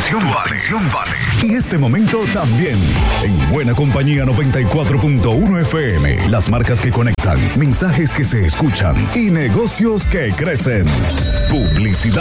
atención vale. Y este momento también. En Buena Compañía 94.1 FM. Las marcas que conectan, mensajes que se escuchan y negocios que crecen. Publicidad.